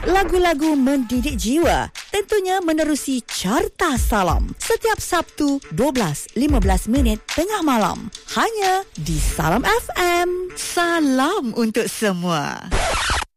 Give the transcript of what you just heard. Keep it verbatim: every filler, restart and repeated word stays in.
Lagu-lagu mendidik jiwa tentunya menerusi Carta Salam setiap Sabtu dua belas lima belas minit tengah malam hanya di Salam F M. Salam untuk semua.